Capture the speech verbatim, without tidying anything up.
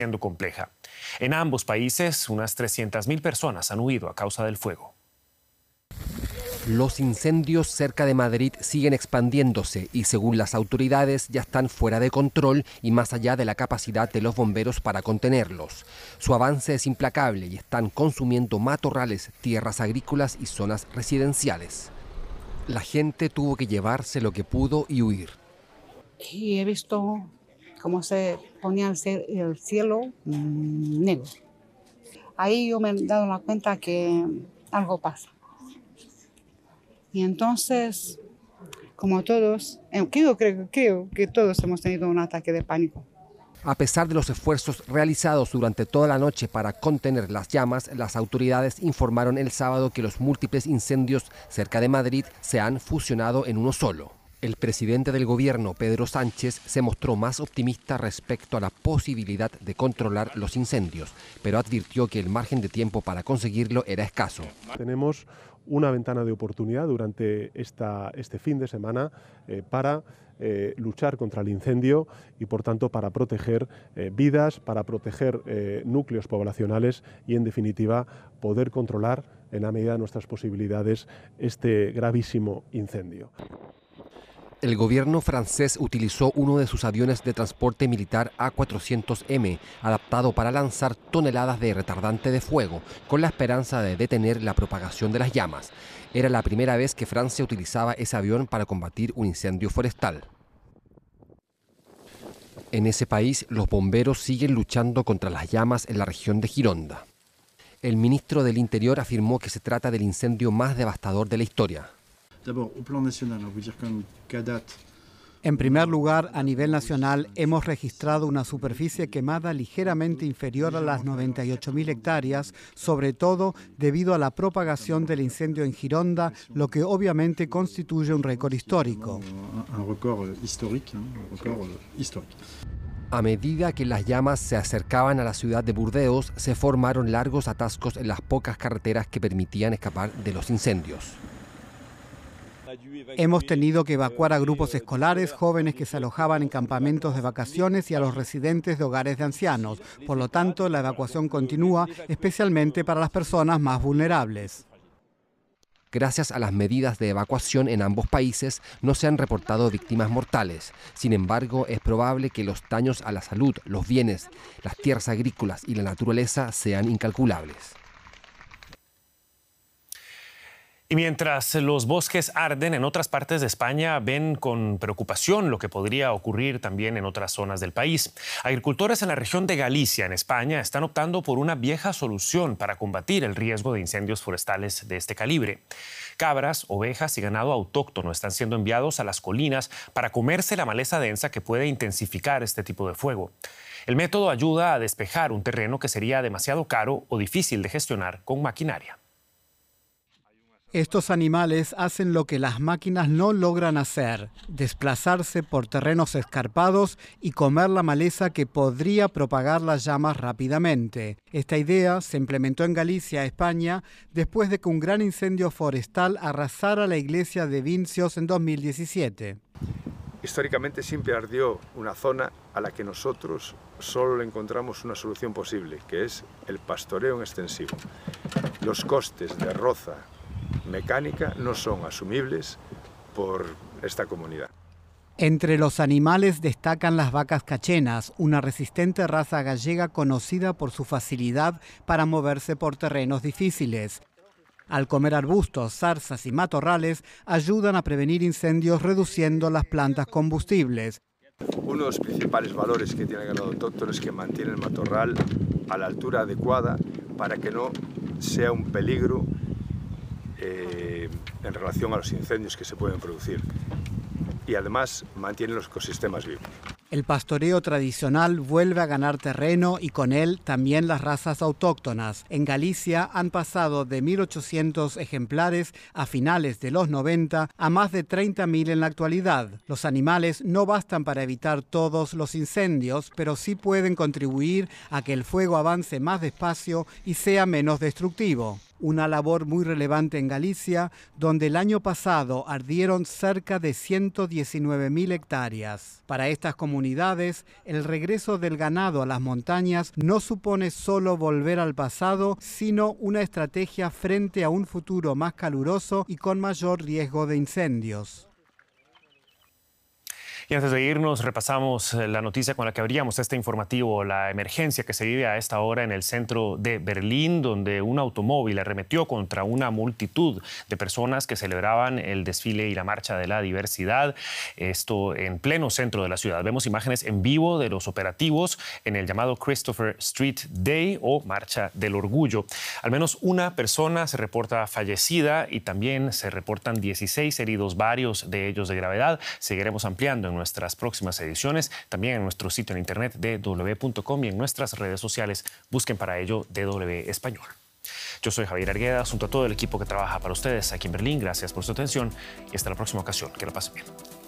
siendo compleja. En ambos países, unas trescientas mil personas han huido a causa del fuego. Los incendios cerca de Madrid siguen expandiéndose y, según las autoridades, ya están fuera de control y más allá de la capacidad de los bomberos para contenerlos. Su avance es implacable y están consumiendo matorrales, tierras agrícolas y zonas residenciales. La gente tuvo que llevarse lo que pudo y huir. Y he visto cómo se ponía el cielo mmm, negro. Ahí yo me he dado la cuenta que algo pasa. Y entonces, como todos, yo creo, creo que todos hemos tenido un ataque de pánico. A pesar de los esfuerzos realizados durante toda la noche para contener las llamas, las autoridades informaron el sábado que los múltiples incendios cerca de Madrid se han fusionado en uno solo. El presidente del gobierno, Pedro Sánchez, se mostró más optimista respecto a la posibilidad de controlar los incendios, pero advirtió que el margen de tiempo para conseguirlo era escaso. Tenemos una ventana de oportunidad durante esta, este fin de semana eh, para eh, luchar contra el incendio y, por tanto, para proteger eh, vidas, para proteger eh, núcleos poblacionales y, en definitiva, poder controlar, en la medida de nuestras posibilidades, este gravísimo incendio. El gobierno francés utilizó uno de sus aviones de transporte militar A cuatrocientos M, adaptado para lanzar toneladas de retardante de fuego, con la esperanza de detener la propagación de las llamas. Era la primera vez que Francia utilizaba ese avión para combatir un incendio forestal. En ese país, los bomberos siguen luchando contra las llamas en la región de Gironda. El ministro del Interior afirmó que se trata del incendio más devastador de la historia. En primer lugar, a nivel nacional, hemos registrado una superficie quemada ligeramente inferior a las noventa y ocho mil hectáreas, sobre todo debido a la propagación del incendio en Gironda, lo que obviamente constituye un récord histórico. A medida que las llamas se acercaban a la ciudad de Burdeos, se formaron largos atascos en las pocas carreteras que permitían escapar de los incendios. Hemos tenido que evacuar a grupos escolares, jóvenes que se alojaban en campamentos de vacaciones y a los residentes de hogares de ancianos. Por lo tanto, la evacuación continúa, especialmente para las personas más vulnerables. Gracias a las medidas de evacuación en ambos países, no se han reportado víctimas mortales. Sin embargo, es probable que los daños a la salud, los bienes, las tierras agrícolas y la naturaleza sean incalculables. Y mientras los bosques arden en otras partes de España, ven con preocupación lo que podría ocurrir también en otras zonas del país. Agricultores en la región de Galicia, en España, están optando por una vieja solución para combatir el riesgo de incendios forestales de este calibre. Cabras, ovejas y ganado autóctono están siendo enviados a las colinas para comerse la maleza densa que puede intensificar este tipo de fuego. El método ayuda a despejar un terreno que sería demasiado caro o difícil de gestionar con maquinaria. Estos animales hacen lo que las máquinas no logran hacer, desplazarse por terrenos escarpados y comer la maleza que podría propagar las llamas rápidamente. Esta idea se implementó en Galicia, España, después de que un gran incendio forestal arrasara la iglesia de Vincios en dos mil diecisiete. Históricamente siempre ardió una zona a la que nosotros solo le encontramos una solución posible, que es el pastoreo en extensivo. Los costes de roza mecánica no son asumibles por esta comunidad. Entre los animales destacan las vacas cachenas, una resistente raza gallega conocida por su facilidad para moverse por terrenos difíciles. Al comer arbustos, zarzas y matorrales, ayudan a prevenir incendios reduciendo las plantas combustibles. Uno de los principales valores que tiene el ganado autóctono es que mantiene el matorral a la altura adecuada para que no sea un peligro Eh, en relación a los incendios que se pueden producir, y además mantiene los ecosistemas vivos. El pastoreo tradicional vuelve a ganar terreno y con él también las razas autóctonas. En Galicia han pasado de mil ochocientos ejemplares a finales de los noventa a más de treinta mil en la actualidad. Los animales no bastan para evitar todos los incendios, pero sí pueden contribuir a que el fuego avance más despacio y sea menos destructivo. una labor muy relevante en Galicia, donde el año pasado ardieron cerca de ciento diecinueve mil hectáreas. Para estas comunidades, el regreso del ganado a las montañas no supone solo volver al pasado, sino una estrategia frente a un futuro más caluroso y con mayor riesgo de incendios. Y antes de irnos, repasamos la noticia con la que abríamos este informativo, la emergencia que se vive a esta hora en el centro de Berlín, donde un automóvil arremetió contra una multitud de personas que celebraban el desfile y la marcha de la diversidad. Esto en pleno centro de la ciudad. Vemos imágenes en vivo de los operativos en el llamado Christopher Street Day o Marcha del Orgullo. Al menos una persona se reporta fallecida y también se reportan dieciséis heridos, varios de ellos de gravedad. Seguiremos ampliando en nuestras próximas ediciones, también en nuestro sitio en internet d w punto com y en nuestras redes sociales. Busquen para ello D W Español. Yo soy Javier Argueda, junto a todo el equipo que trabaja para ustedes aquí en Berlín. Gracias por su atención y hasta la próxima ocasión. Que lo pasen bien.